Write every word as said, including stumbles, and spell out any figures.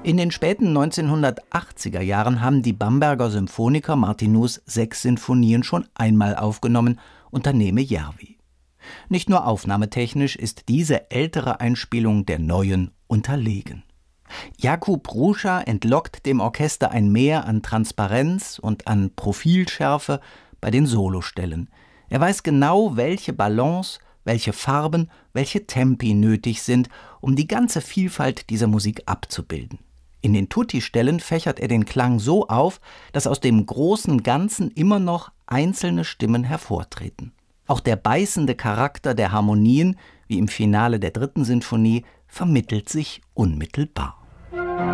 In den späten neunzehnhundertachtziger Jahren haben die Bamberger Symphoniker Martinus sechs Sinfonien schon einmal aufgenommen, unternehme Järvi. Nicht nur aufnahmetechnisch ist diese ältere Einspielung der neuen unterlegen. Jakub Ruscha entlockt dem Orchester ein Mehr an Transparenz und an Profilschärfe bei den Solostellen. Er weiß genau, welche Balance, welche Farben, welche Tempi nötig sind, um die ganze Vielfalt dieser Musik abzubilden. In den Tutti-Stellen fächert er den Klang so auf, dass aus dem großen Ganzen immer noch einzelne Stimmen hervortreten. Auch der beißende Charakter der Harmonien, wie im Finale der dritten Sinfonie, vermittelt sich unmittelbar.